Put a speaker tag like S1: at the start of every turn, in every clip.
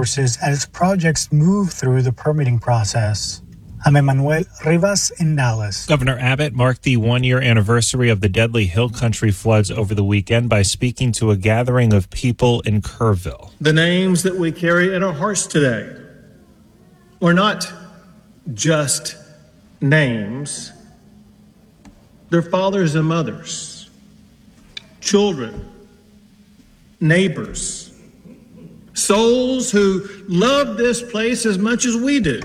S1: resources as projects move through the permitting process. I'm Emmanuel Rivas in Dallas.
S2: Governor Abbott marked the one-year anniversary of the deadly Hill Country floods over the weekend by speaking to a gathering of people in Kerrville.
S3: The names that we carry in our hearts today are not just names. They're fathers and mothers, children, neighbors, souls who love this place as much as we do.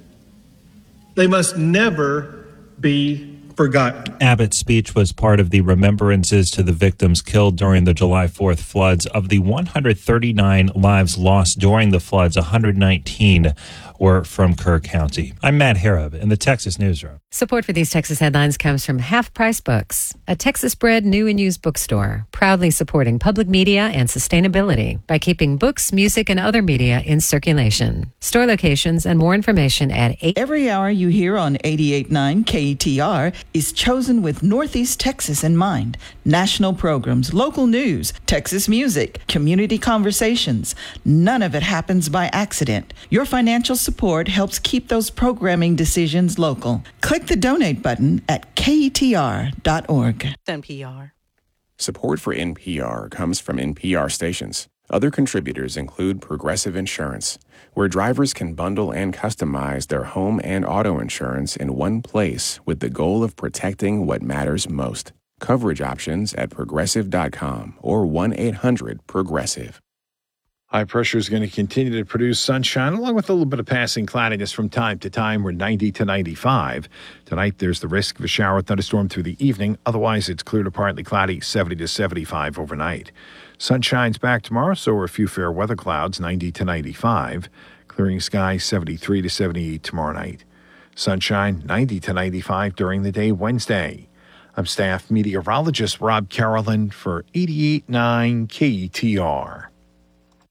S3: They must never be forgotten.
S2: Abbott's speech was part of the remembrances to the victims killed during the July 4th floods. Of the 139 lives lost during the floods, 119 were from Kerr County. I'm Matt Harab in the Texas Newsroom.
S4: Support for these Texas headlines comes from Half Price Books, a Texas-bred new and used bookstore, proudly supporting public media and sustainability by keeping books, music, and other media in circulation. Store locations and more information at 8.
S5: Every hour you hear on 88.9 KETR is chosen with Northeast Texas in mind. National programs, local news, Texas music, community conversations. None of it happens by accident. Your financial support helps keep those programming decisions local. Click the donate button at ketr.org.
S6: NPR.
S7: Support for NPR comes from NPR stations. Other contributors include Progressive Insurance, where drivers can bundle and customize their home and auto insurance in one place with the goal of protecting what matters most. Coverage options at progressive.com or 1-800-PROGRESSIVE.
S8: High pressure is going to continue to produce sunshine along with a little bit of passing cloudiness from time to time. We're 90 to 95. Tonight, there's the risk of a shower or thunderstorm through the evening. Otherwise, it's clear to partly cloudy, 70 to 75 overnight. Sunshine's back tomorrow, so are a few fair weather clouds, 90 to 95. Clearing skies, 73 to 78 tomorrow night. Sunshine, 90 to 95 during the day Wednesday. I'm staff meteorologist Rob Carolyn for 88.9 KETR.